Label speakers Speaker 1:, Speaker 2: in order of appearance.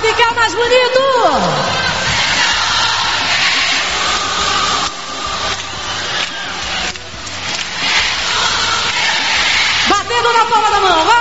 Speaker 1: ficar mais bonito. Batendo na palma da mão, vai!